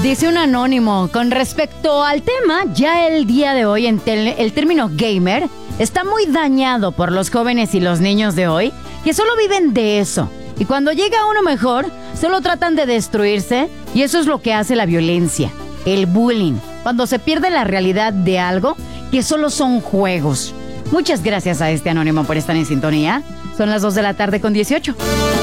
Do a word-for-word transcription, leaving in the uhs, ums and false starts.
Dice un anónimo, con respecto al tema, ya el día de hoy en tel- el término gamer está muy dañado por los jóvenes y los niños de hoy, que solo viven de eso. Y cuando llega uno mejor, solo tratan de destruirse, y eso es lo que hace la violencia, el bullying, cuando se pierde la realidad de algo que solo son juegos. Muchas gracias a este anónimo por estar en sintonía. Son las dos de la tarde con dieciocho.